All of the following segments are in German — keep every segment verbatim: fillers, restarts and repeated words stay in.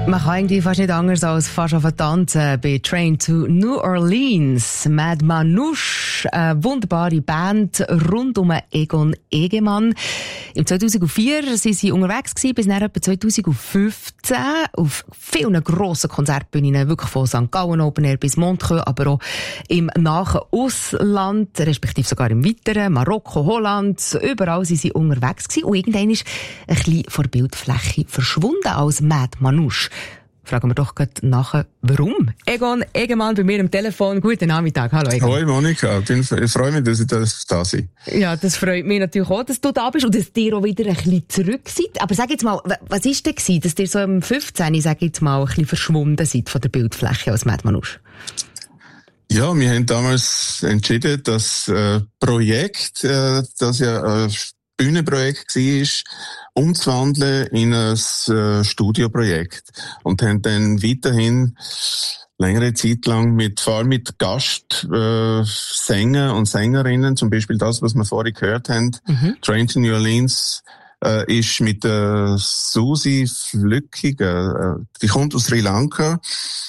Man kann irgendwie fast nicht anders als fast auf tanzen bei Train to New Orleans. Mad Manouche, eine wunderbare Band rund um Egon Egemann. Im zweitausendvier waren sie unterwegs gewesen, bis nach etwa zweitausendfünfzehn auf vielen grossen Konzertbühnen, wirklich von Sankt Gallen Open Air bis Montreux, aber auch im nahen Ausland, respektive sogar im weiteren, Marokko, Holland, überall sind sie unterwegs gewesen. Und irgendwann ist ein bisschen von der Bildfläche verschwunden als Mad Manouche. Fragen wir doch gleich nachher, warum? Egon Egemann bei mir am Telefon. Guten Nachmittag. Hallo Egon. Hallo Monika. Ich, bin, ich freue mich, dass ich da, da bin. Ja, das freut mich natürlich auch, dass du da bist und dass ihr auch wieder ein bisschen zurück seid. Aber sag jetzt mal, was war denn gewesen, dass ihr so im fünfzehn, sag jetzt mal, ein bisschen verschwunden seid von der Bildfläche als Mad Manouche? Ja, wir haben damals entschieden, das äh, Projekt, äh, das ja ein Bühnenprojekt war, umzuwandeln in ein äh, Studioprojekt. Und haben dann weiterhin längere Zeit lang mit, vor allem mit Gastsänger äh, und Sängerinnen, zum Beispiel das, was wir vorhin gehört haben, mhm. Train to New Orleans, äh, ist mit äh, Susi Flückig, äh, die kommt aus Sri Lanka,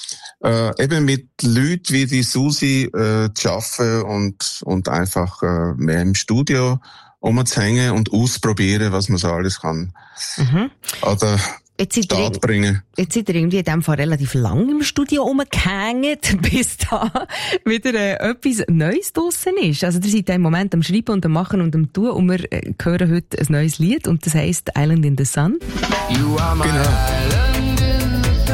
äh, eben mit Leuten wie die Susi äh, zu arbeiten und, und einfach äh, mehr im Studio umzuhängen und ausprobieren, was man so alles kann. Mhm. Oder Start bringen. Jetzt seid ihr irgendwie in dem Fall relativ lang im Studio rumgehängt, bis da wieder äh, etwas Neues draussen ist. Also ihr seid im Moment am Schreiben und am Machen und am Tun und wir äh, hören heute ein neues Lied und das heisst Island in the Sun. You are my genau. Island in the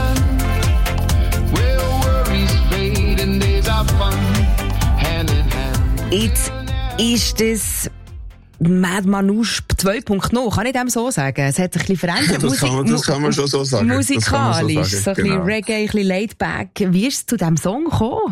sun, where worries fade and days are fun, hand in hand. Jetzt ist das Mad Manouche zwei Punkt null, kann ich dem so sagen? Es hat sich ein bisschen verändert. Das, kann man, das kann man schon so sagen. Musikalisch, so, so ein bisschen genau. Reggae, ein bisschen laid back. Wie ist es zu diesem Song gekommen?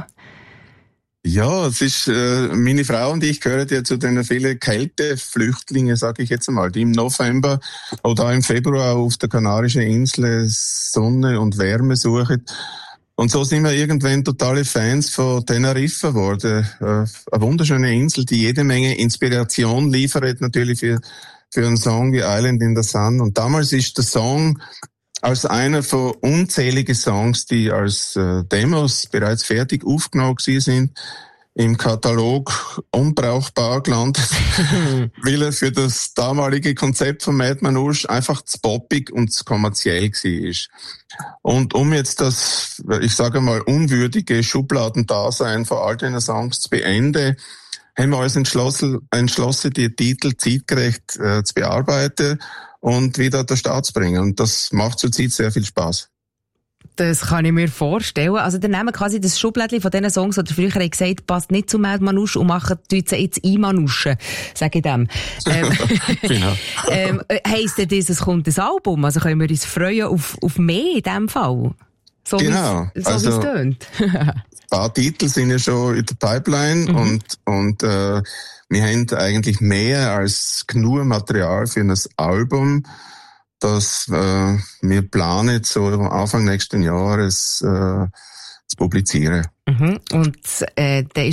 Ja, es ist, äh, meine Frau und ich gehören ja zu den vielen Kälteflüchtlingen, sage ich jetzt einmal, die im November oder im Februar auf der Kanarischen Insel Sonne und Wärme suchen. Und so sind wir irgendwann totale Fans von Teneriffa geworden. Eine wunderschöne Insel, die jede Menge Inspiration liefert, natürlich für, für einen Song wie Island in the Sun. Und damals ist der Song als einer von unzähligen Songs, die als äh, Demos bereits fertig aufgenommen sind, im Katalog unbrauchbar gelandet, weil er für das damalige Konzept von Mad Manouche einfach zu poppig und zu kommerziell war. Und um jetzt das, ich sage mal, unwürdige Schubladendasein von all diesen Songs zu beenden, haben wir uns entschlossen, entschlossen die Titel zeitgerecht äh, zu bearbeiten und wieder an den Start zu bringen. Und das macht zurzeit sehr viel Spaß. Das kann ich mir vorstellen. Also, der nehmen quasi das Schublädchen von diesen Songs, die früher gesagt haben, passt nicht zu Mad Manouche und machen sie jetzt einmanuschen, sage ich dem. Ähm, genau. ähm, heisst das, es kommt ein Album? Also können wir uns freuen auf, auf mehr in diesem Fall? So genau. So also, wie es tönt. Ein paar Titel sind ja schon in der Pipeline mhm. und, und äh, wir haben eigentlich mehr als genug Material für ein Album, dass äh, wir planen, so Anfang nächsten Jahres äh, zu publizieren. Mhm. Und äh, der ist